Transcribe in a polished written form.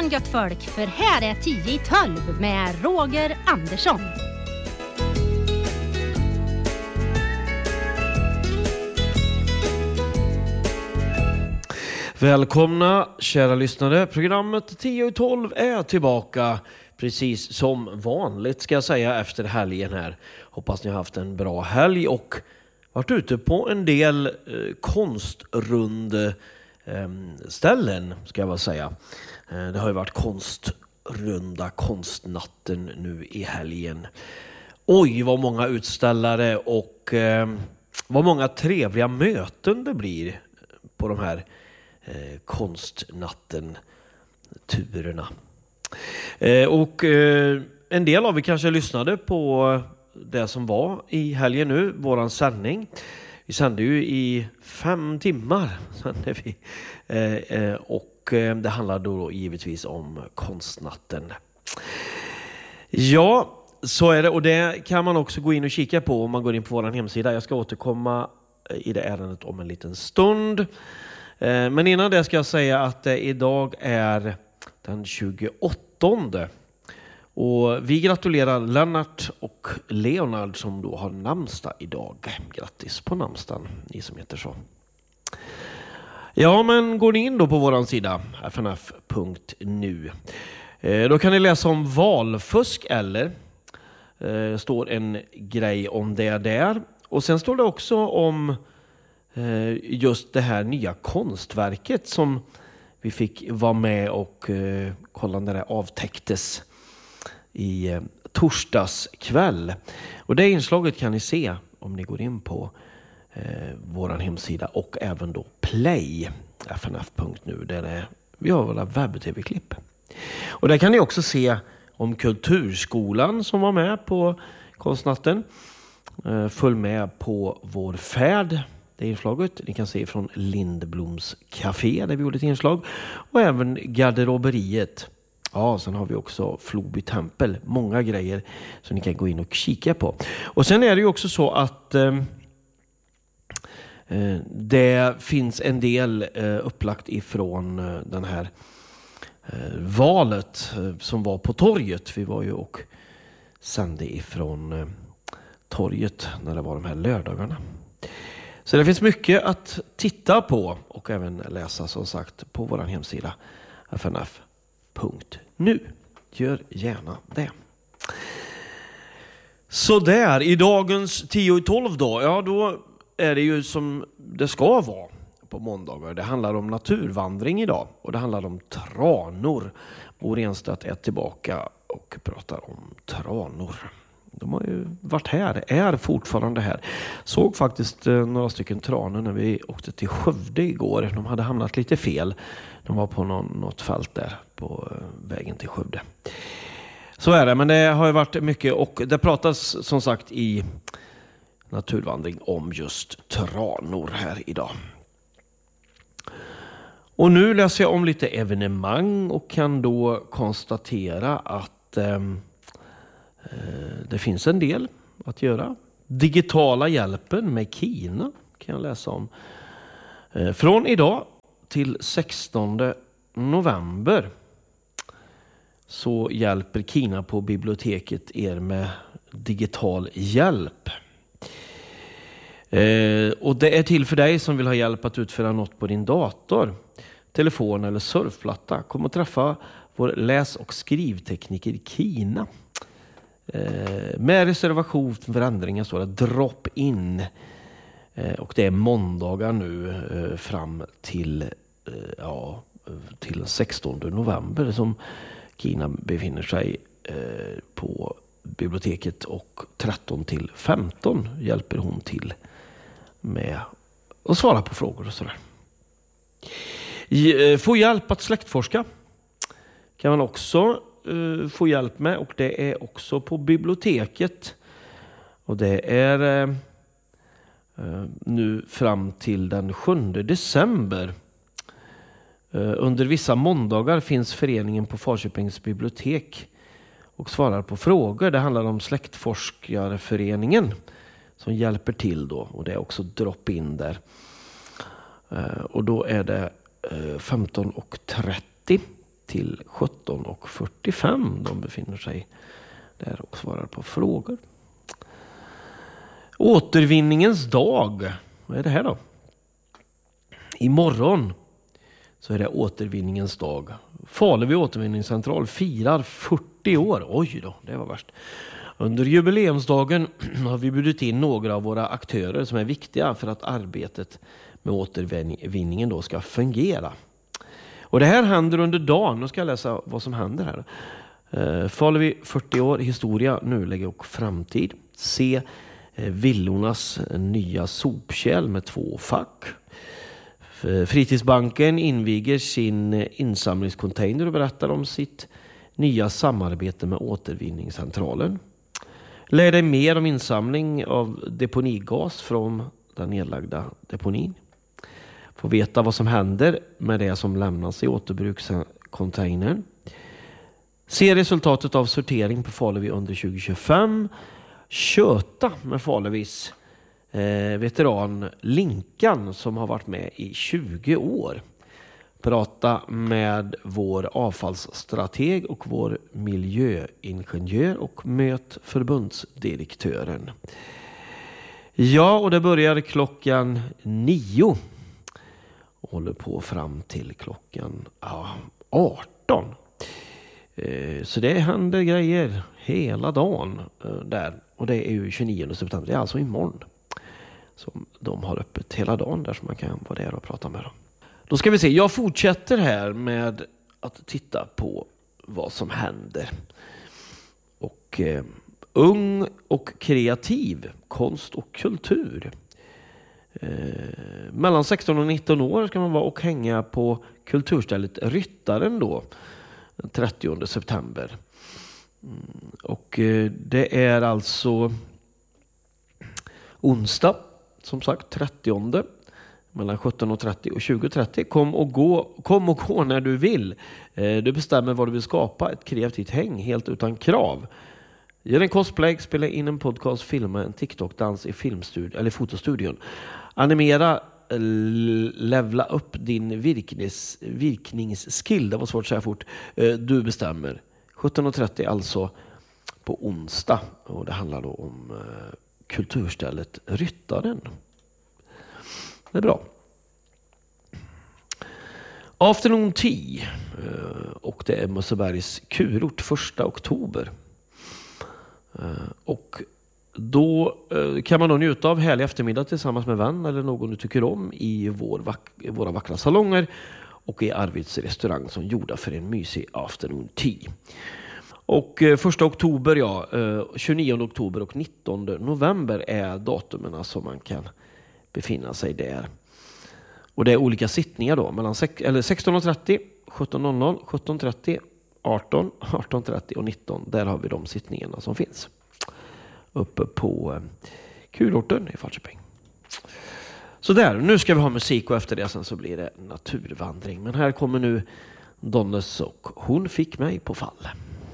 morgon gött folk, för här är 10 i 12 med Roger Andersson. Välkomna kära lyssnare. Programmet 10 i 12 är tillbaka precis som vanligt ska jag säga efter helgen här. Hoppas ni har haft en bra helg och varit ute på en del konstrund ställen ska jag väl säga. Det har ju varit konstnatten nu i helgen. Oj vad många utställare och vad många trevliga möten det blir på de här konstnatten turerna. Och en del av er kanske lyssnade på det som var i helgen nu, våran sändning. Vi sände ju i 5 timmar sände vi. Och det handlade då givetvis om konstnatten. Ja, så är det, och det kan man också gå in och kika på om man går in på vår hemsida. Jag ska återkomma i det ärendet om en liten stund. Men innan det ska jag säga att idag är den 28. Och vi gratulerar Lennart och Leonard som då har namnsdag idag. Grattis på namnsdagen, ni som heter så. Ja, men går ni in då på våran sida fnf.nu. Då kan ni läsa om valfusk eller står en grej om det där. Och sen står det också om just det här nya konstverket som vi fick vara med och kolla när det avtäcktes i torsdags kväll. Och det inslaget kan ni se om ni går in på våran hemsida och även då play fnf.nu där vi har våra webb-tv-klipp. Och där kan ni också se om Kulturskolan som var med på konstnatten. Följ med på vår färd. Det inslaget. Ni kan se från Lindbloms café där vi gjorde ett inslag. Och även garderoberiet. Ja, sen har vi också Floby tempel. Många grejer som ni kan gå in och kika på. Och sen är det ju också så att det finns en del upplagt ifrån den här valet som var på torget. Vi var ju och sände ifrån torget när det var de här lördagarna. Så det finns mycket att titta på och även läsa som sagt på vår hemsida fnf.nu. Gör gärna det. Så där, i dagens 10 i 12 då, ja då är det ju som det ska vara på måndagar. Det handlar om naturvandring idag och det handlar om tranor. Bo Renstedt är tillbaka och pratar om tranor. De har ju varit här, är fortfarande här. Såg faktiskt några stycken tranor när vi åkte till Skövde igår. De hade hamnat lite fel. De var på något fält där på vägen till Skövde. Så är det, men det har ju varit mycket och det pratas som sagt i naturvandring om just tranor här idag. Och nu läser jag om lite evenemang och kan då konstatera att det finns en del att göra. Digitala hjälpen med Kina kan jag läsa om. Från idag till 16 november så hjälper Kina på biblioteket er med digital hjälp. Och det är till för dig som vill ha hjälp att utföra något på din dator, telefon eller surfplatta. Kom och träffa vår läs- och skrivtekniker i Kina. Med reservation för ändringar står det drop in. Och det är måndagar nu fram till till 16 november som Kina befinner sig på biblioteket och 13 till 15 hjälper hon till med att svara på frågor och sådär. Få hjälp att släktforska kan man också få hjälp med och det är också på biblioteket och det är nu fram till den 7 december. Under vissa måndagar finns föreningen på Falköpings bibliotek och svarar på frågor. Det handlar om släktforskarföreningen som hjälper till då och det är också drop-in där. Och då är det 15:30 till 17:45. De befinner sig där och svarar på frågor. Återvinningens dag. Vad är det här då? Imorgon så är det återvinningens dag. Faluvi återvinningscentral firar 40 år. Oj då, det var värst. Under jubileumsdagen har vi bjudit in några av våra aktörer som är viktiga för att arbetet med återvinningen då ska fungera. Och det här händer under dagen. Nu ska jag läsa vad som händer här. Faluvi 40 år, historia, nuläge och framtid. Se Villornas nya sopkärl med 2 fack. Fritidsbanken inviger sin insamlingscontainer och berättar om sitt nya samarbete med återvinningscentralen. Lär dig mer om insamling av deponigas från den nedlagda deponin. Få veta vad som händer med det som lämnas i återbrukscontainern. Se resultatet av sortering på Faluvi under 2025. Köta med Faluvis veteran Linkan som har varit med i 20 år. Prata med vår avfallsstrateg och vår miljöingenjör och möt förbundsdirektören. Ja, och det börjar klockan 9 och håller på fram till klockan 18. Så det händer grejer hela dagen där. Och det är ju 29 september, det är alltså imorgon. Som de har öppet hela dagen där, så man kan vara där och prata med dem. Då ska vi se, jag fortsätter här med att titta på vad som händer. Och ung och kreativ, konst och kultur. Mellan 16 och 19 år ska man vara och hänga på kulturstället Ryttaren då, den 30 september. Och det är alltså onsdag, som sagt 30, mellan 17:30 och 20:30. Kom och gå när du vill. Du bestämmer vad du vill skapa, ett kreativt häng helt utan krav. Gör en cosplay, spela in en podcast, filma en TikTok-dans i filmstudion eller fotostudion. Animera, levla upp din virkningsskill. Det var svårt att säga fort. Du bestämmer. 17:30 alltså på onsdag. Och det handlar då om kulturstället Ryttaren. Det är bra. Afternoon Tea. Och det är Mössebergs kurort 1 oktober. Och då kan man då njuta av härlig eftermiddag tillsammans med vän eller någon du tycker om i våra vackra salonger och i Arvids restaurang som gjorda för en mysig afternoon tea. Och 1 oktober, 29 oktober och 19 november är datumerna som man kan befinna sig där. Och det är olika sittningar då, mellan 16:30, 17:00, 17:30, 18, 18:30 och 19. Där har vi de sittningarna som finns. Uppe på kurorten i Falköping. Så där, nu ska vi ha musik och efter det sen så blir det naturvandring. Men här kommer nu Donnes och Hon fick mig på fall.